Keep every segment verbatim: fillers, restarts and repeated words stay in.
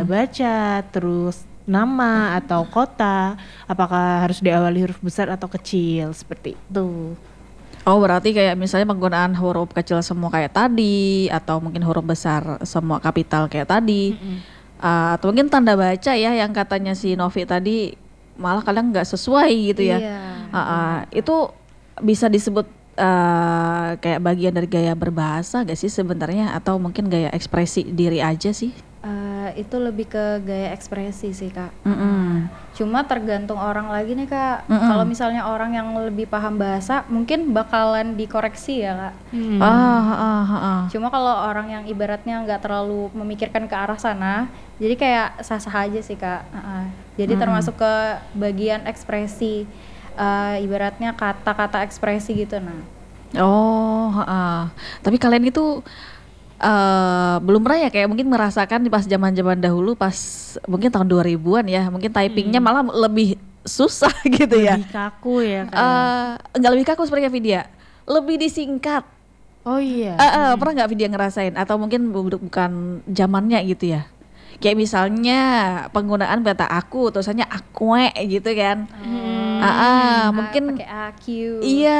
baca, terus nama atau kota, apakah harus diawali huruf besar atau kecil, seperti itu. Oh berarti kayak misalnya penggunaan huruf kecil semua kayak tadi, atau mungkin huruf besar semua kapital kayak tadi, mm-hmm. uh, atau mungkin tanda baca ya yang katanya si Novi tadi malah kadang nggak sesuai gitu ya. Iya. Uh, uh, itu bisa disebut uh, kayak bagian dari gaya berbahasa gak sih sebenarnya, atau mungkin gaya ekspresi diri aja sih? Uh, itu lebih ke gaya ekspresi sih kak. Mm-mm. Cuma tergantung orang lagi nih kak. Mm-mm. Kalau misalnya orang yang lebih paham bahasa mungkin bakalan dikoreksi ya kak. Mm. Ah, ah, ah, ah. Cuma kalau orang yang ibaratnya nggak terlalu memikirkan ke arah sana, jadi kayak sah-sah aja sih kak. Uh-uh. Jadi mm. termasuk ke bagian ekspresi, uh, ibaratnya kata-kata ekspresi gitu nah. Oh, uh. tapi kalian itu Uh, belum pernah ya kayak mungkin merasakan pas zaman-zaman dahulu pas mungkin tahun dua ribuan ya, mungkin typingnya hmm. malah lebih susah gitu ya. Lebih kaku ya kan? Uh, enggak lebih kaku seperti Vidya, lebih disingkat. Oh iya. Uh, uh, hmm. Pernah nggak Vidya ngerasain? Atau mungkin bukan zamannya gitu ya? Kayak misalnya penggunaan kata aku, tulisannya akwe gitu kan. Hmm. Ah, ah, mungkin pakai A Q. Iya,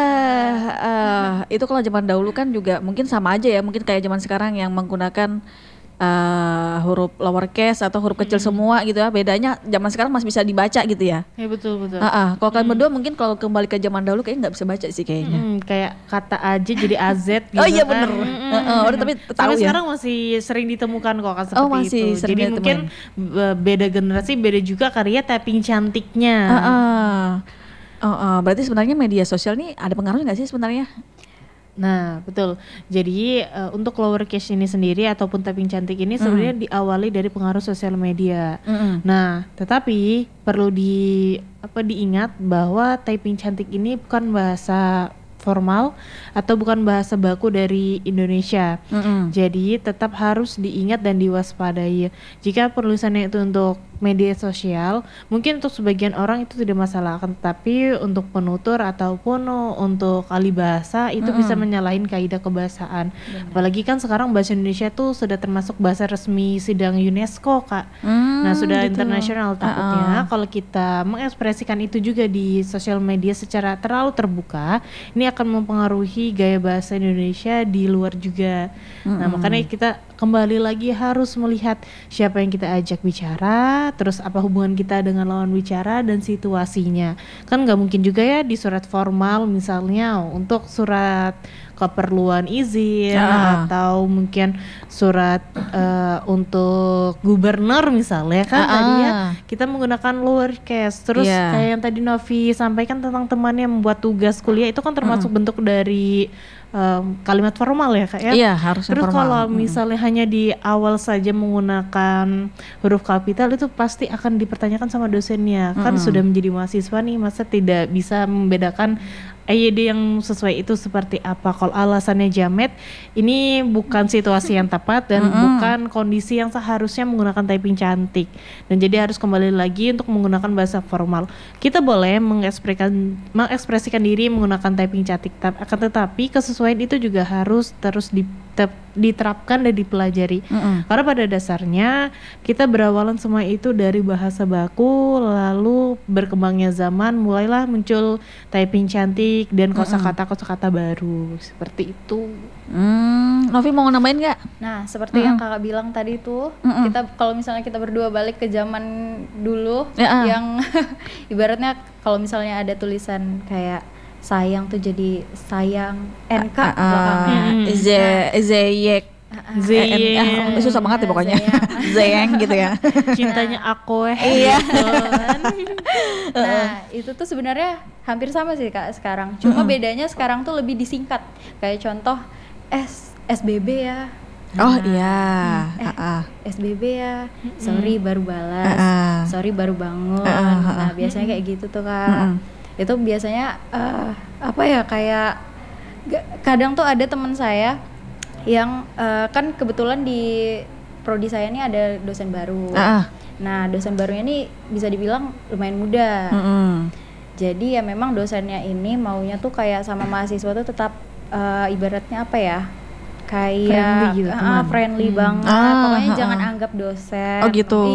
uh, itu kalau zaman dahulu kan juga mungkin sama aja ya, mungkin kayak zaman sekarang yang menggunakan uh, huruf lowercase atau huruf kecil hmm. semua gitu ya. Bedanya zaman sekarang masih bisa dibaca gitu ya. Ya betul betul. Uh, uh, kalau kalian hmm. berdua mungkin kalau kembali ke zaman dahulu kayaknya nggak bisa baca sih kayaknya. Hmm, kayak kata aja jadi A Z gitu. Oh iya kan. bener. Hmm. Uh, uh, udah, tapi tahu sampai ya. sekarang masih sering ditemukan kok kan seperti oh, masih itu. Sering jadi mungkin uh, beda generasi, beda juga karya typing cantiknya. Uh, uh. Oh, uh, berarti sebenarnya media sosial ini ada pengaruhnya nggak sih sebenarnya? Nah betul. Jadi uh, untuk lowercase ini sendiri ataupun typing cantik ini mm. sebenarnya diawali dari pengaruh sosial media. Mm-hmm. Nah tetapi perlu di apa diingat bahwa typing cantik ini bukan bahasa formal atau bukan bahasa baku dari Indonesia. Mm-hmm. Jadi tetap harus diingat dan diwaspadai. Jika penulisannya itu untuk media sosial, mungkin untuk sebagian orang itu tidak masalah, akan tetapi untuk penutur ataupun untuk ahli bahasa itu mm-hmm. bisa menyalahin kaidah kebahasaan. Benar. Apalagi kan sekarang bahasa Indonesia tuh sudah termasuk bahasa resmi sidang UNESCO kak. Mm, nah sudah gitu. Internasional takutnya uh-uh. kalau kita mengekspresikan itu juga di sosial media secara terlalu terbuka, ini akan mempengaruhi gaya bahasa Indonesia di luar juga. Mm-hmm. Nah makanya kita kembali lagi harus melihat siapa yang kita ajak bicara, terus apa hubungan kita dengan lawan bicara dan situasinya. Kan nggak mungkin juga ya di surat formal misalnya untuk surat keperluan izin ya. Atau mungkin surat uh, untuk gubernur misalnya kan uh-uh. tadi ya kita menggunakan lowercase. Terus yeah. kayak yang tadi Novi sampaikan tentang temannya membuat tugas kuliah itu kan termasuk mm. bentuk dari Um, kalimat formal ya kak ya. Iya harus Terus formal. kalau misalnya hmm. hanya di awal saja menggunakan huruf kapital itu pasti akan dipertanyakan sama dosennya. Hmm. Kan sudah menjadi mahasiswa nih, masa tidak bisa membedakan I Y D yang sesuai itu seperti apa. Kalau alasannya jamet, ini bukan situasi yang tepat dan mm-hmm. bukan kondisi yang seharusnya menggunakan typing cantik. Dan jadi harus kembali lagi untuk menggunakan bahasa formal. Kita boleh mengekspresikan mengekspresikan diri menggunakan typing cantik, akan tetapi kesesuaian itu juga harus terus di diterapkan dan dipelajari. Mm-hmm. Karena pada dasarnya kita berawalan semua itu dari bahasa baku, lalu berkembangnya zaman mulailah muncul typing cantik dan kosakata kosakata baru seperti itu. Hmm, Novi mau nambahin nggak? Nah seperti mm-hmm. yang kakak bilang tadi tuh, mm-hmm. kita kalau misalnya kita berdua balik ke zaman dulu ya, yang ibaratnya kalau misalnya ada tulisan kayak sayang tuh jadi sayang N K belakangnya Z Zeyek Zeyek susah banget ya pokoknya Zeyeng gitu ya cintanya aku eh iya nah itu tuh sebenarnya hampir sama sih kak sekarang, cuma mm-hmm. bedanya sekarang tuh lebih disingkat, kayak contoh S SBB ya. Oh nah, iya eh, uh-uh. S B B ya, sorry baru balas, uh-uh. sorry baru bangun. uh-uh. Nah biasanya kayak gitu tuh kak. uh-uh. Itu biasanya uh, apa ya kayak g- kadang tuh ada teman saya yang uh, kan kebetulan di prodi saya ini ada dosen baru. Uh-uh. Nah dosen barunya ini bisa dibilang lumayan muda. Uh-uh. Jadi ya memang dosennya ini maunya tuh kayak sama mahasiswa tuh tetap uh, ibaratnya apa ya? Kayak friendly, gitu, uh, friendly hmm. banget. Ah, Pokoknya uh-uh. jangan anggap dosen. Oh gitu.